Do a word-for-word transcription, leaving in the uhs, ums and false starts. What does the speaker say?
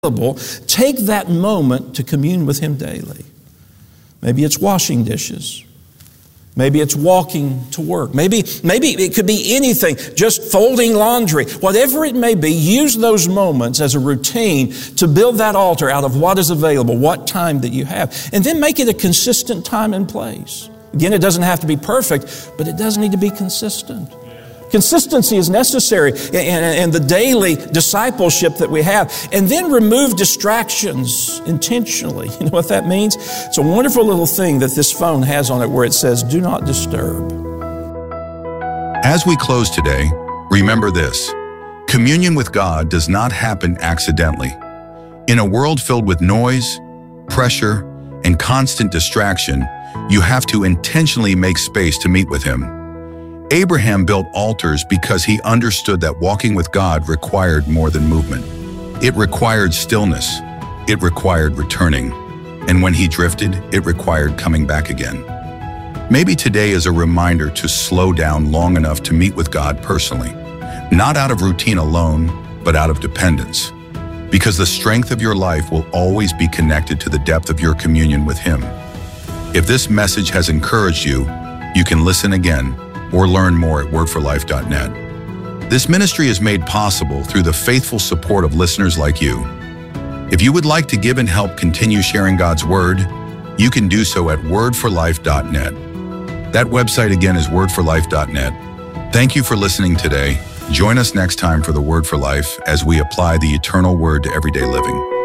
take that moment to commune with Him daily. Maybe it's washing dishes. Maybe it's walking to work. Maybe, maybe it could be anything, just folding laundry. Whatever it may be, use those moments as a routine to build that altar out of what is available, what time that you have. And then make it a consistent time and place. Again, it doesn't have to be perfect, but it does need to be consistent. Consistency is necessary in, in, in the daily discipleship that we have. And then remove distractions intentionally. You know what that means? It's a wonderful little thing that this phone has on it where it says, do not disturb. As we close today, remember this. Communion with God does not happen accidentally. In a world filled with noise, pressure, and constant distraction, you have to intentionally make space to meet with Him. Abraham built altars because he understood that walking with God required more than movement. It required stillness. It required returning. And when he drifted, it required coming back again. Maybe today is a reminder to slow down long enough to meet with God personally, not out of routine alone, but out of dependence. Because the strength of your life will always be connected to the depth of your communion with Him. If this message has encouraged you, you can listen again or learn more at word for life dot net. This ministry is made possible through the faithful support of listeners like you. If you would like to give and help continue sharing God's Word, you can do so at word for life dot net. That website again is word for life dot net. Thank you for listening today. Join us next time for the Word for Life as we apply the eternal Word to everyday living.